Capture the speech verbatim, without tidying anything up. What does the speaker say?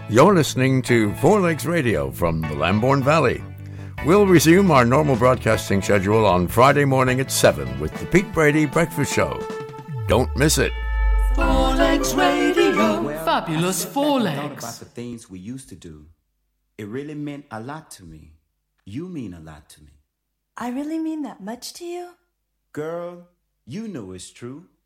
You're listening to Four Legs Radio from the Lambourne Valley. We'll resume our normal broadcasting schedule on Friday morning at seven with the Pete Brady Breakfast Show. Don't miss it. Four Legs Radio. Well, Fabulous Four I thought Legs. about the things we used to do. It really meant a lot to me. You mean a lot to me. I really mean that much to you? Girl, you know it's true.